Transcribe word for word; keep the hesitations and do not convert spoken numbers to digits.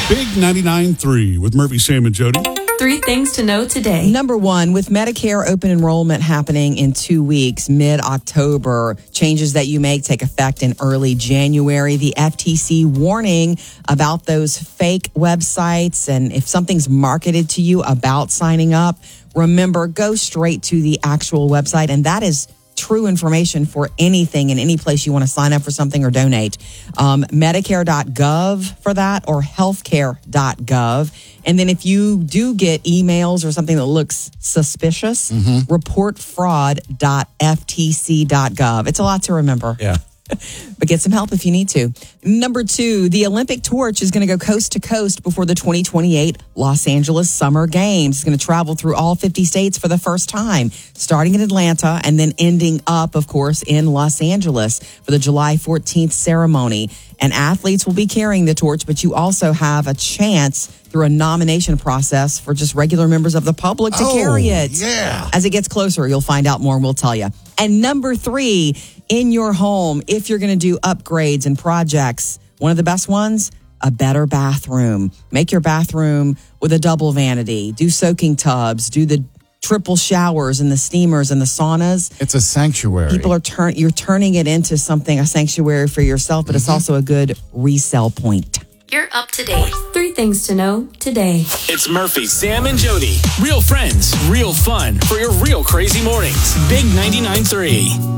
Big ninety-nine point three with Murphy, Sam, and Jody. Three things to know today. Number one, with Medicare open enrollment happening in two weeks, mid-October, changes that you make take effect in early January. The F T C warning about those fake websites, and if something's marketed to you about signing up, remember, go straight to the actual website, and that is true information for anything in any place you want to sign up for something or donate. Um, Medicare dot gov for that, or healthcare dot gov. And then if you do get emails or something that looks suspicious, mm-hmm. report fraud dot f t c dot gov. It's a lot to remember. Yeah. But get some help if you need to. Number two, the Olympic torch is going to go coast to coast before the twenty twenty-eight Los Angeles Summer Games. It's going to travel through all fifty states for the first time, starting in Atlanta and then ending up, of course, in Los Angeles for the July fourteenth ceremony. And athletes will be carrying the torch, but you also have a chance through a nomination process for just regular members of the public to oh, carry it. Yeah. As it gets closer, you'll find out more and we'll tell you. And number three, in your home, if you're going to do upgrades and projects, one of the best ones, a better bathroom. Make your bathroom with a double vanity. Do soaking tubs. Do the triple showers and the steamers and the saunas. It's a sanctuary. People are turn you're turning it into something, a sanctuary for yourself, but mm-hmm. it's also a good resale point. You're up to date. Three things to know today. It's Murphy, Sam, and Jody. Real friends, real fun for your real crazy mornings. Big ninety-nine point three.